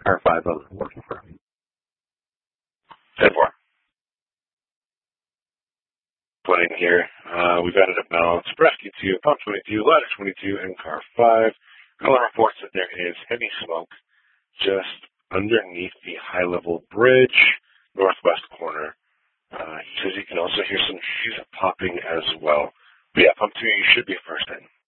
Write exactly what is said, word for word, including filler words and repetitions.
car five I'm working for. ten four. Playing here. Uh, we've added a balance. Rescue two, pump twenty-two, ladder twenty-two, and car five. Color reports that there is heavy smoke just underneath the high-level bridge, northwest corner. Uh, he says you can also hear some shoes popping as well. But yeah, pump two, you should be first in.